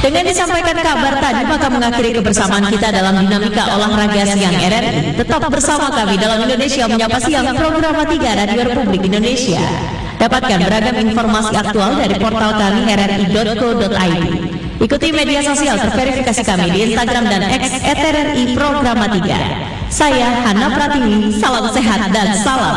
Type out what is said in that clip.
Dengan disampaikan kabar tadi, maka mengakhiri kebersamaan kita dalam dinamika olahraga siang RRI. Tetap bersama kami dalam Indonesia Menyapa Siang, program 3 Radio Republik Indonesia. Dapatkan beragam informasi aktual dari portal kami rri.co.id. Ikuti media sosial terverifikasi kami di Instagram dan X @RRI Programa 3. Saya Hana Pratiwi, salam sehat dan salam